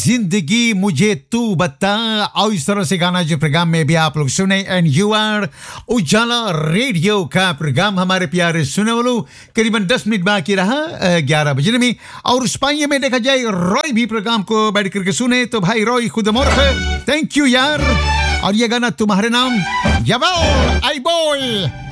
जिंदगी मुझे तू बता, और इस तरह से गाना जो प्रोग्राम में भी आप लोग सुने। एंड यू आर उजाला रेडियो का प्रोग्राम हमारे प्यारे सुने वालों, करीबन 10 मिनट बाकी रहा 11 बजने में। और स्पाइन में देखा जाए रॉय भी प्रोग्राम को बैठ करके सुने, तो भाई रॉय खुद मोर थैंक यू यार। और ये गाना तुम्हारे नाम, जवाब आई बॉय।